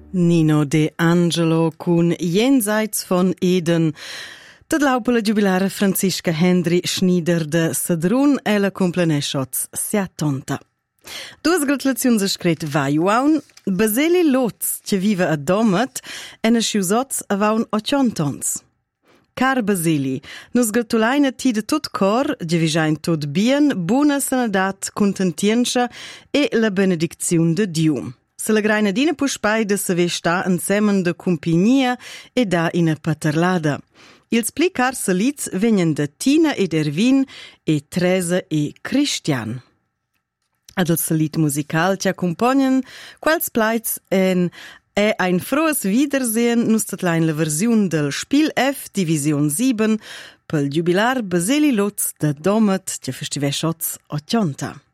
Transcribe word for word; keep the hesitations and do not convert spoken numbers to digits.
Nino De Angelo con Jenseits von Eden. Da glaubt la jubilare Franziska Hendry Schneider de Sedrun e la compleneschots settanta. Duas gratulazioni se scret vaiuaun, Baseli Lotz, che vive a Domet, e ne sciusots avaun ottantons. Car Baseli, nus gratulaina ti de tot cor, ge visain tot bien, buona sanadat, contentienza e la benedizione de Diu. Se la graina dina puspai de se ve sta insemen de compagnia e da ina paterlada. Ils pli car salits venien de Tina ed Ervin e Teresa e Christian. Ad il salit musical ci accompagnen quals plaiz en e ein frohes Wiedersehen nus tatlein la version del Spiel F Division sieben pel jubilar Baseli Lotz de Domet, ci festiveschots ottanta.